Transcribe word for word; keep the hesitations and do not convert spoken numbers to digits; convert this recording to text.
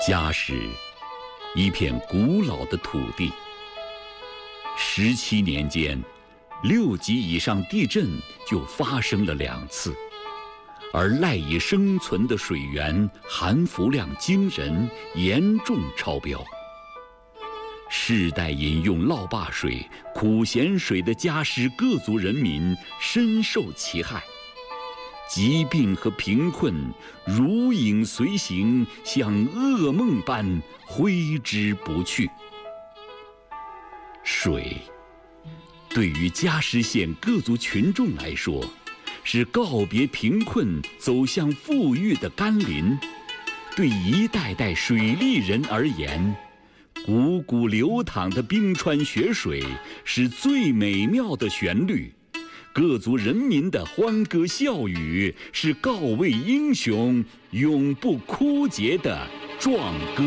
嘉实，一片古老的土地。十七年间，六级以上地震就发生了两次，而赖以生存的水源含氟量惊人，严重超标。世代饮用涝坝水、苦咸水的嘉实各族人民深受其害，疾病和贫困如影随形，像噩梦般挥之不去。水对于嘉实县各族群众来说，是告别贫困走向富裕的甘霖；对一代代水利人而言，汩汩流淌的冰川雪水是最美妙的旋律，各族人民的欢歌笑语是告慰英雄永不枯竭的壮歌。